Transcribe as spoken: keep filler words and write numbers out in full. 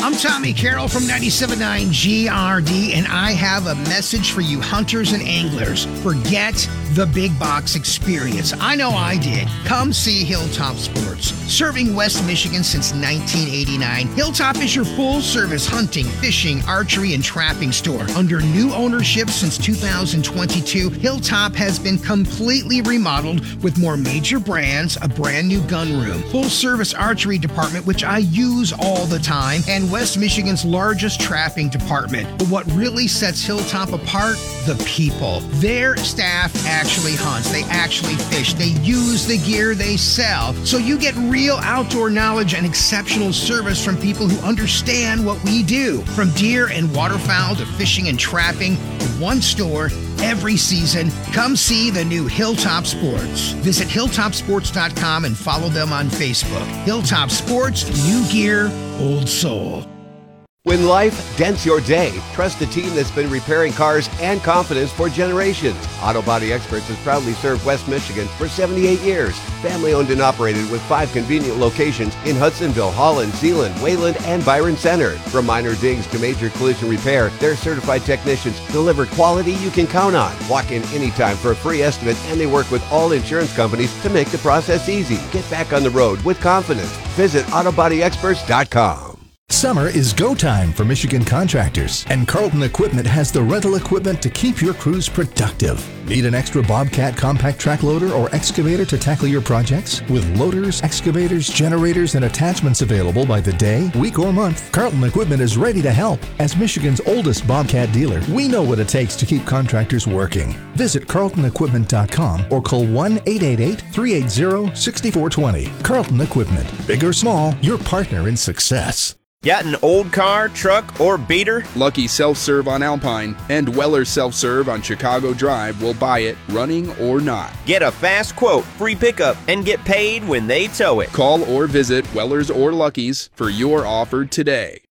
I'm Tommy Carroll from ninety-seven point nine G R D, and I have a message for you hunters and anglers. Forget the big box experience. I know I did. Come see Hilltop Sports. Serving West Michigan since nineteen eighty-nine, Hilltop is your full-service hunting, fishing, archery, and trapping store. Under new ownership since two thousand twenty-two, Hilltop has been completely remodeled with more major brands, a brand new gun room, full-service archery department, which I use all the time, and West Michigan's largest trapping department. But what really sets Hilltop apart? The people. Their staff actually hunts. They actually fish. They use the gear they sell. So you get real outdoor knowledge and exceptional service from people who understand what we do. From deer and waterfowl to fishing and trapping, in one store every season. Come see the new Hilltop Sports. Visit hilltop sports dot com and follow them on Facebook. Hilltop Sports, new gear, old soul. When life dents your day, trust the team that's been repairing cars and confidence for generations. Auto Body Experts has proudly served West Michigan for seventy-eight years. Family owned and operated with five convenient locations in Hudsonville, Holland, Zeeland, Wayland, and Byron Center. From minor dings to major collision repair, their certified technicians deliver quality you can count on. Walk in anytime for a free estimate, and they work with all insurance companies to make the process easy. Get back on the road with confidence. Visit auto body experts dot com. Summer is go time for Michigan contractors, and Carlton Equipment has the rental equipment to keep your crews productive. Need an extra Bobcat compact track loader or excavator to tackle your projects? With loaders, excavators, generators, and attachments available by the day, week, or month, Carlton Equipment is ready to help. As Michigan's oldest Bobcat dealer, we know what it takes to keep contractors working. Visit carlton equipment dot com or call one eight eight eight, three eight zero, six four two zero. Carlton Equipment. Big or small, your partner in success. Got an old car, truck, or beater? Lucky Self-Serve on Alpine and Weller Self-Serve on Chicago Drive will buy it, running or not. Get a fast quote, free pickup, and get paid when they tow it. Call or visit Weller's or Lucky's for your offer today.